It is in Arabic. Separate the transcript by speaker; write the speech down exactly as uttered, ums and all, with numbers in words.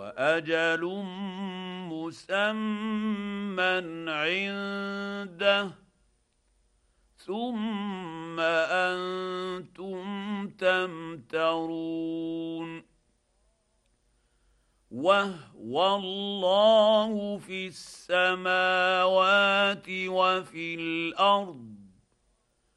Speaker 1: واجل مسمى عنده ثم انتم تمترون. وهو الله في السماوات وفي الارض